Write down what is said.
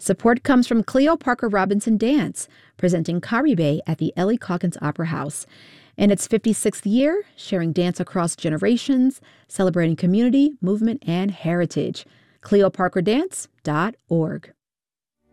Support comes from Cleo Parker Robinson Dance, presenting Caribe at the Ellie Calkins Opera House. In its 56th year, sharing dance across generations, celebrating community, movement, and heritage. CleoParkerDance.org.